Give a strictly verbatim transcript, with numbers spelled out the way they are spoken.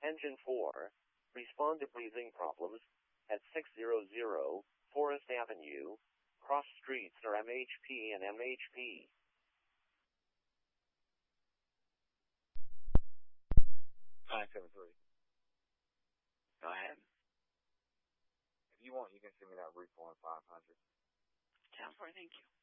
Engine four, respond to breathing problems at six hundred Forest Avenue. Cross streets are M H P and M H P. nine seven three. Go ahead. If you want, you can send me that reform five hundred. Ten four, thank you.